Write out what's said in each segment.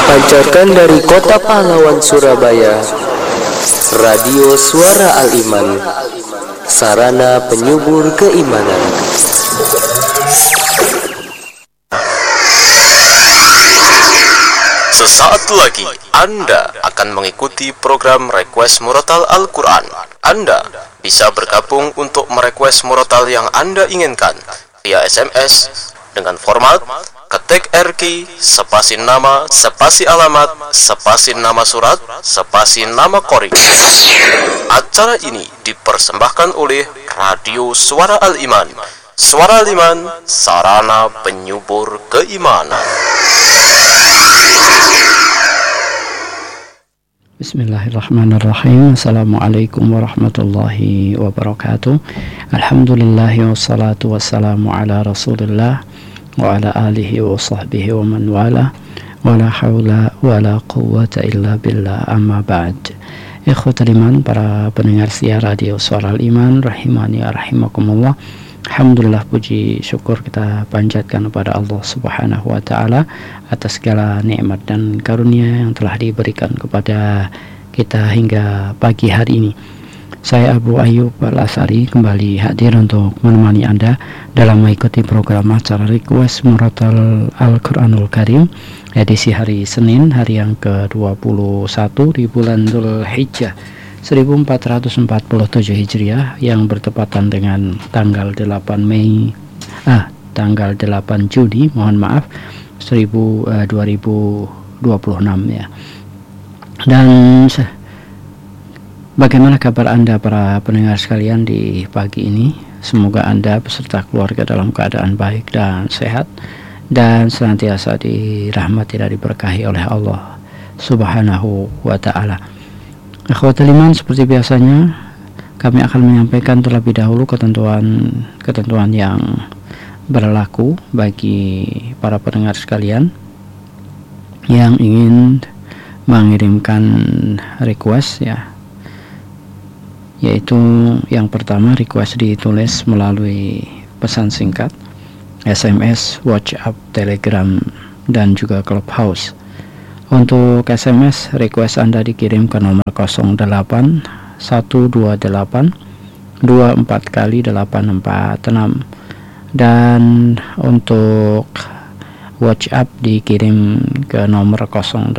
Dipancarkan dari Kota Pahlawan, Surabaya, Radio Suara Al-Iman, sarana penyubur keimanan. Sesaat lagi Anda akan mengikuti program Request Murotal Al-Quran. Anda bisa bergabung untuk merequest murotal yang Anda inginkan via SMS dengan format ketik RQ, spasi nama, spasi alamat, spasi nama surat, spasi nama qori. Acara ini dipersembahkan oleh Radio Suara Al-Iman. Suara Al-Iman, sarana penyubur keimanan. Bismillahirrahmanirrahim. Assalamualaikum warahmatullahi wabarakatuh. Alhamdulillahi wassalatu wassalamu ala rasulillah wa ala alihi wa sahbihi wa man wala wa la hawla wa la quwwata illa billah, amma ba'd. Ikhwatal iman, para pendengar siar Radio Suara Al-Iman, rahimani wa rahimakumullah. Alhamdulillah, puji syukur kita panjatkan kepada Allah Subhanahu wa ta'ala atas segala nikmat dan karunia yang telah diberikan kepada kita hingga pagi hari ini. Saya Abu Ayyub Al-Asari kembali hadir untuk menemani Anda dalam mengikuti program acara Request Murotal Al-Quranul Karim edisi hari Senin, hari yang ke-21 di bulan Dzulhijjah 1447 Hijriah yang bertepatan dengan tanggal 8 Juni, mohon maaf, 2026 ya. Dan bagaimana kabar Anda para pendengar sekalian di pagi ini? Semoga Anda beserta keluarga dalam keadaan baik dan sehat dan senantiasa dirahmati dan diberkahi oleh Allah Subhanahu wa ta'ala. Akhwatul iman, seperti biasanya kami akan menyampaikan terlebih dahulu ketentuan yang berlaku bagi para pendengar sekalian yang ingin mengirimkan request ya, yaitu yang pertama, request ditulis melalui pesan singkat, SMS, WhatsApp, Telegram, dan juga Clubhouse. Untuk SMS, request Anda dikirim ke nomor 08 128 24 kali 846, dan untuk WhatsApp dikirim ke nomor 08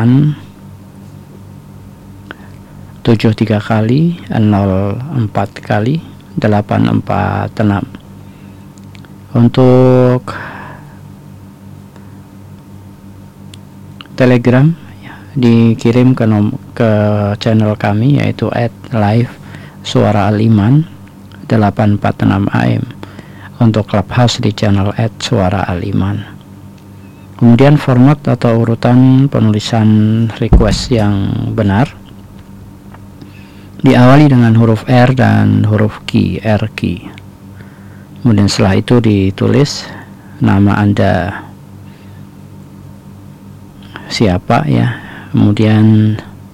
73 kali 04 kali 846. Untuk Telegram dikirim ke channel kami, yaitu @live Suara Al-Iman 846 AM. Untuk Clubhouse di channel @Suara Al-Iman. Kemudian format atau urutan penulisan request yang benar diawali dengan huruf R dan huruf Q, RQ. Kemudian setelah itu ditulis nama Anda siapa ya, kemudian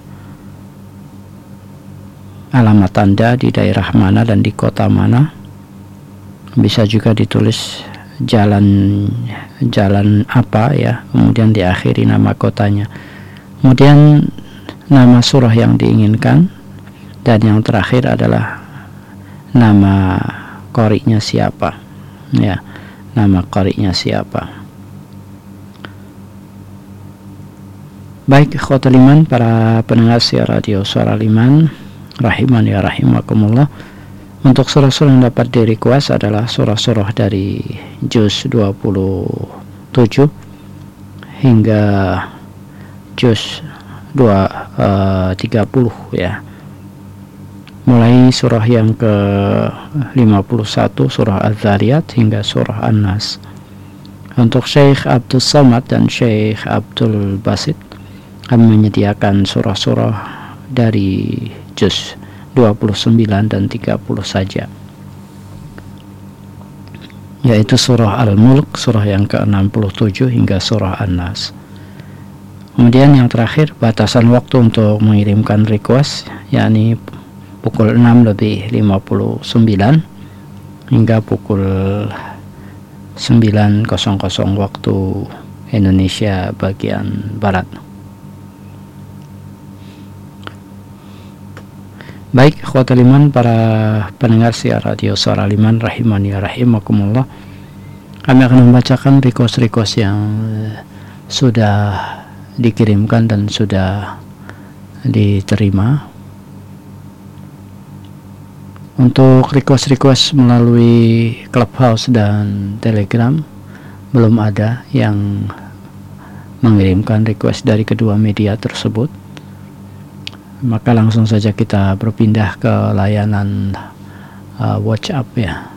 alamat Anda di daerah mana dan di kota mana. Bisa juga ditulis jalan apa ya, kemudian diakhiri nama kotanya, kemudian nama surah yang diinginkan, dan yang terakhir adalah nama qori'nya siapa ya, nama qori'nya siapa. Baik, ikhwatul iman, para pendengar siar Radio Suara Al-Iman, rahimani wa rahimakumullah. Untuk surah-surah yang dapat di request adalah surah-surah dari juz 27 hingga juz 30 ya. Mulai surah yang ke-51 surah Az-Zariyat hingga surah An-Nas. Untuk Syekh Abdul Samad dan Syekh Abdul Basit, kami menyediakan surah-surah dari juz 29 dan 30 saja, yaitu surah Al-Mulk, surah yang ke-67 hingga surah An-Nas. Kemudian yang terakhir, batasan waktu untuk mengirimkan request, yakni pukul 6:59 hingga pukul 9.00 waktu Indonesia bagian Barat. Baik, ikhwatul iman, para pendengar siar radio Suara Al-Iman rahimani rahimakumullah. Kami akan membacakan request-request yang sudah dikirimkan dan sudah diterima. Untuk request-request melalui Clubhouse dan Telegram, belum ada yang mengirimkan request dari kedua media tersebut. Maka langsung saja kita berpindah ke layanan WhatsApp ya.